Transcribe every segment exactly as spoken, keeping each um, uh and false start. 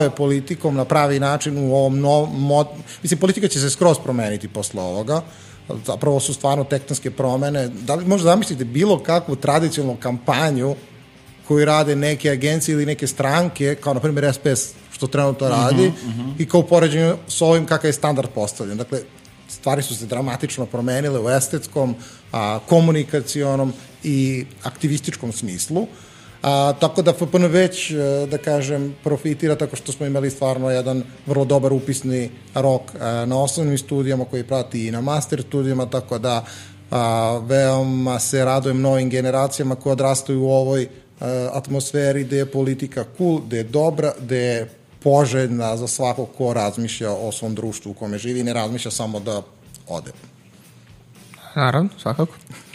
politikom na pravi način u ovom novom, mod... mislim, politika će se skroz promeniti posle ovoga, zapravo su stvarno tektonske promene. Da li možda zamislite bilo kakvu tradicionalnu kampanju koju rade neke agencije ili neke stranke, kao na primjer S P S, što trenutno radi, uh-huh, uh-huh. i kao u poređenju s ovim kakav je standard postavljen. Dakle, stvari su se dramatično promenile u estetskom, a, komunikacionom i aktivističkom smislu. A, tako da F P N već, da kažem, profitira tako što smo imali stvarno jedan vrlo dobar upisni rok a, na osnovnim studijama koji prati i na master studijama, tako da a, veoma se radujem novim generacijama koje odrastaju u ovoj a, atmosferi gde je politika cool, gde je dobra, gde je poželjna za svakog ko razmišlja o svom društvu u kome živi i ne razmišlja samo da ode. Naravno, svakako.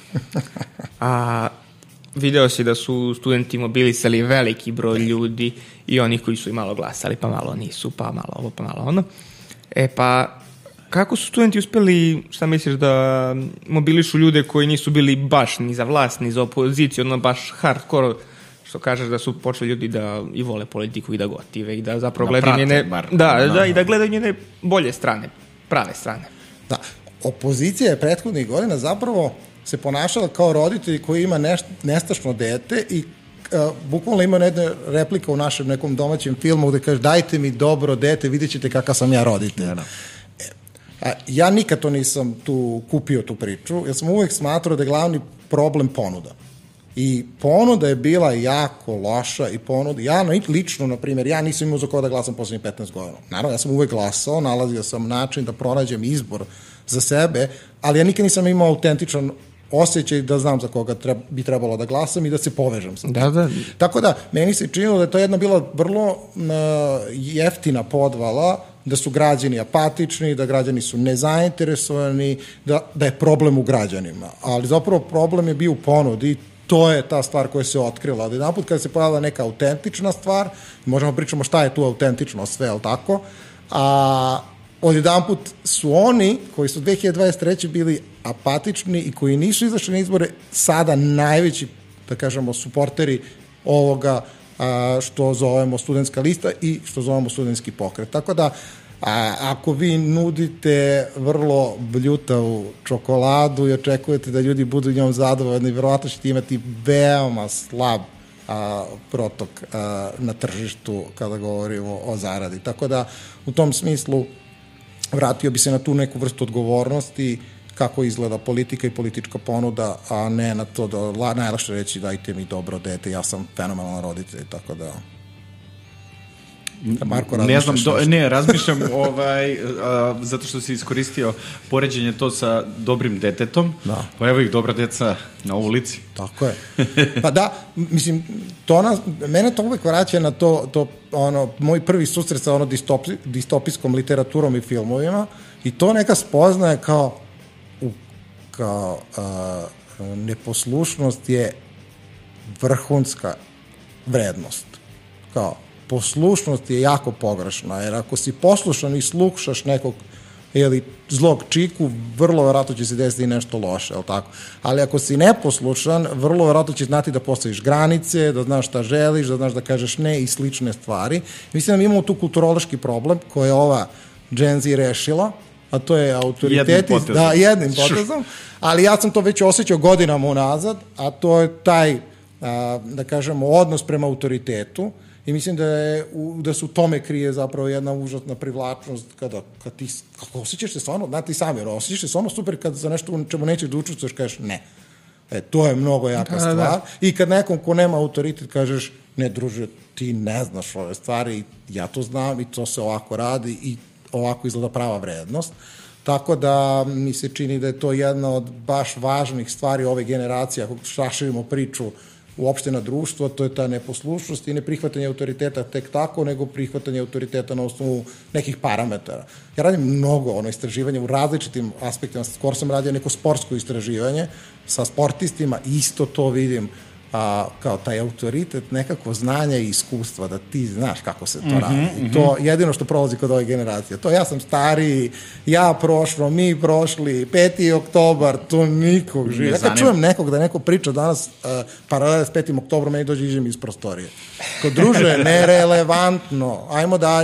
A video si da su studenti mobilisali veliki broj ljudi i oni koji su i malo glasali, pa malo nisu, pa malo ovo, pa malo ono. E pa, kako su studenti uspeli, šta misliš, da mobilišu ljude koji nisu bili baš ni za vlast, ni za opoziciju, ono baš hardcore, što kažeš da su počeli ljudi da i vole politiku i da gotive i da zapravo da gledaju njene, bar. da, da, da, i da gledaju njene bolje strane, prave strane. Da, opozicija je prethodnih godina zapravo se ponašala kao roditelji koji ima neš, nestašno dete i uh, bukvalno ima jedna replika u našem nekom domaćem filmu gde kaže dajte mi dobro dete, vidjet ćete kakav sam ja roditelj. Ja, da. e, a, ja nikad to nisam tu kupio tu priču, jer sam uvek smatrao da je glavni problem ponuda. I ponuda je bila jako loša i ponuda, ja lično, na primjer, ja nisam imao za koga da glasam poslednjih petnaest godina. Naravno, ja sam uvek glasao, nalazio sam način da pronađem izbor za sebe, ali ja nikad nisam imao autentičan osjećaj da znam za koga treba, bi trebalo da glasam i da se povežem sa tim. Da, da. Tako da, meni se činilo da je to jedna bila vrlo uh, jeftina podvala, da su građani apatični, da građani su nezainteresovani, da, da je problem u građanima. Ali zapravo problem je bio u ponudi. To je ta stvar koja se otkrila. Od jedan put kada se pojavila neka autentična stvar, možemo pričamo šta je tu autentično sve, ali tako, a od jedan put su oni koji su dve hiljade dvadeset treće bili apatični i koji nisu izašli na izbore sada najveći, da kažemo, suporteri ovoga a, što zovemo studentska lista i što zovemo studentski pokret. Tako da, a, ako vi nudite vrlo bljutavu čokoladu i očekujete da ljudi budu njom zadovoljni, verovatno ćete imati veoma slab a, protok a, na tržištu kada govorimo o zaradi. Tako da, u tom smislu, vratio bi se na tu neku vrstu odgovornosti kako izgleda politika i politička ponuda, a ne na to da najlakše reći dajte mi dobro dete, ja sam fenomenalan roditelj, tako da... Marko, ne znam, do, ne, razmišljam ovaj, a, zato što si iskoristio poređenje to sa dobrim detetom, da. Pa evo ih dobra deca na ulici. Tako je. Pa da, mislim, to nas, mene to uvek vraća na to, to ono, moj prvi susret sa ono distopi, distopijskom literaturom i filmovima i to neka spoznaje kao, kao a, neposlušnost je vrhunska vrednost. Kao, poslušnost je jako pogrešna, jer ako si poslušan i slušaš nekog ili zlog čiku, vrlo verovatno će se desiti nešto loše, je li tako? Ali ako si neposlušan, vrlo verovatno će znati da postaviš granice, da znaš šta želiš, da znaš da kažeš ne i slične stvari. Mislim da imamo tu kulturološki problem koje je ova Gen Z rešila, a to je autoritet. Jednim potezom. Da, jednim potezom, ali ja sam to već osjećao godinama unazad, a to je taj, a, da kažemo, odnos prema autoritetu. I mislim da, je, da su u tome krije zapravo jedna užasna privlačnost kada, kada ti, kako osjećaš se stvarno, da ti sami, osjećaš se stvarno super kada za nešto čemu nećeš da učestvuješ, kažeš ne. E, to je mnogo jaka da, stvar. Da. I kad nekom ko nema autoritet kažeš ne druže, ti ne znaš ove stvari, ja to znam i to se ovako radi i ovako izgleda prava vrednost. Tako da mi se čini da je to jedna od baš važnih stvari ove generacije, ako šaširimo priču uopšte na društvo, to je ta neposlušnost i neprihvatanje autoriteta tek tako, nego prihvatanje autoriteta na osnovu nekih parametara. Ja radim mnogo ono istraživanja u različitim aspektima, skoro sam radio neko sportsko istraživanje sa sportistima, isto to vidim a, kao taj autoritet, nekako znanja i iskustva, da ti znaš kako se to mm-hmm, radi. I to jedino što prolazi kod ove generacije. To ja sam stariji, ja prošlo, mi prošli, peti oktobar, to nikog živi. Ja kad čujem nekog da neko priča danas uh, paralele s petim oktobrom, meni dođe iđem iz prostorije. Ko druže, nerelevantno, ajmo dalje.